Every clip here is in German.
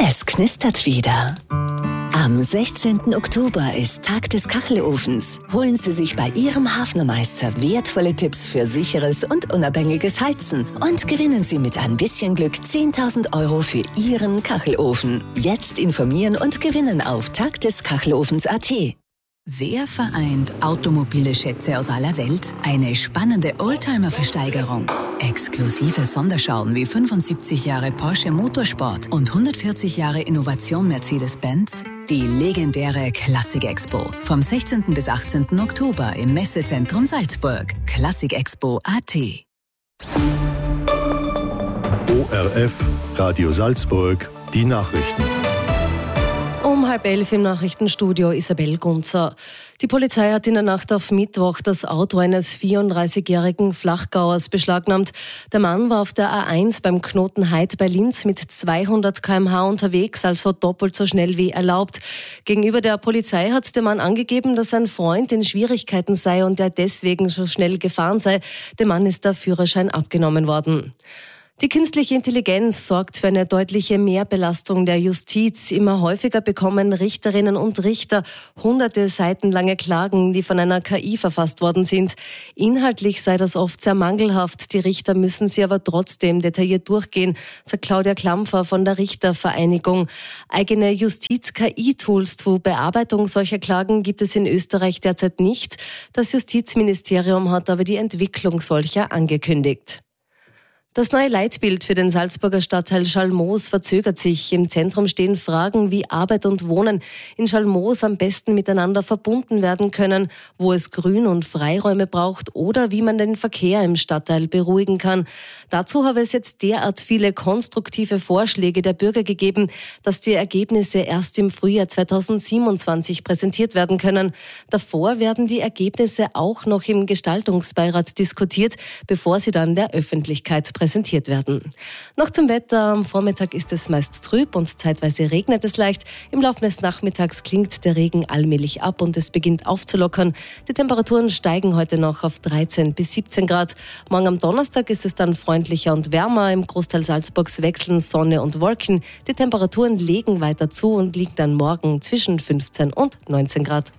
Es knistert wieder. Am 16. Oktober ist Tag des Kachelofens. Holen Sie sich bei Ihrem Hafnermeister wertvolle Tipps für sicheres und unabhängiges Heizen und gewinnen Sie mit ein bisschen Glück 10.000 € für Ihren Kachelofen. Jetzt informieren und gewinnen auf tagdeskachelofens.at. Wer vereint automobile Schätze aus aller Welt? Eine spannende Oldtimer-Versteigerung. Exklusive Sonderschauen wie 75 Jahre Porsche Motorsport und 140 Jahre Innovation Mercedes-Benz. Die legendäre Klassik Expo. Vom 16. bis 18. Oktober im Messezentrum Salzburg. Klassikexpo.at. ORF, Radio Salzburg, die Nachrichten. Um 10:30 im Nachrichtenstudio Isabel Gunzer. Die Polizei hat in der Nacht auf Mittwoch das Auto eines 34-jährigen Flachgauers beschlagnahmt. Der Mann war auf der A1 beim Knoten Heid bei Linz mit 200 km/h unterwegs, also doppelt so schnell wie erlaubt. Gegenüber der Polizei hat der Mann angegeben, dass sein Freund in Schwierigkeiten sei und er deswegen so schnell gefahren sei. Dem Mann ist der Führerschein abgenommen worden. Die künstliche Intelligenz sorgt für eine deutliche Mehrbelastung der Justiz. Immer häufiger bekommen Richterinnen und Richter hunderte Seiten lange Klagen, die von einer KI verfasst worden sind. Inhaltlich sei das oft sehr mangelhaft. Die Richter müssen sie aber trotzdem detailliert durchgehen, sagt Claudia Klampfer von der Richtervereinigung. Eigene Justiz-KI-Tools zur Bearbeitung solcher Klagen gibt es in Österreich derzeit nicht. Das Justizministerium hat aber die Entwicklung solcher angekündigt. Das neue Leitbild für den Salzburger Stadtteil Schalmoos verzögert sich. Im Zentrum stehen Fragen, wie Arbeit und Wohnen in Schalmoos am besten miteinander verbunden werden können, wo es Grün- und Freiräume braucht oder wie man den Verkehr im Stadtteil beruhigen kann. Dazu habe es jetzt derart viele konstruktive Vorschläge der Bürger gegeben, dass die Ergebnisse erst im Frühjahr 2027 präsentiert werden können. Davor werden die Ergebnisse auch noch im Gestaltungsbeirat diskutiert, bevor sie dann der Öffentlichkeit präsentiert werden. Noch zum Wetter. Am Vormittag ist es meist trüb und zeitweise regnet es leicht. Im Laufe des Nachmittags klingt der Regen allmählich ab und es beginnt aufzulockern. Die Temperaturen steigen heute noch auf 13 bis 17 Grad. Morgen am Donnerstag ist es dann freundlicher und wärmer. Im Großteil Salzburgs wechseln Sonne und Wolken. Die Temperaturen legen weiter zu und liegen dann morgen zwischen 15 und 19 Grad.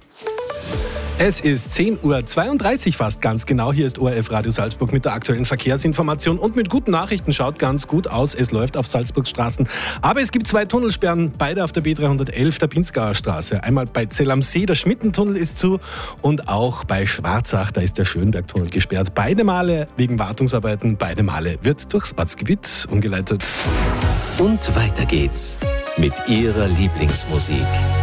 Es ist 10:32 Uhr fast ganz genau. Hier ist ORF Radio Salzburg mit der aktuellen Verkehrsinformation und mit guten Nachrichten. Schaut ganz gut aus. Es läuft auf Salzburgs Straßen. Aber es gibt 2 Tunnelsperren, beide auf der B311 der Pinzgauer Straße. Einmal bei Zell am See, der Schmittentunnel ist zu und auch bei Schwarzach, da ist der Schönbergtunnel gesperrt. Beide Male wegen Wartungsarbeiten, beide Male wird durchs Ortsgebiet umgeleitet. Und weiter geht's mit Ihrer Lieblingsmusik.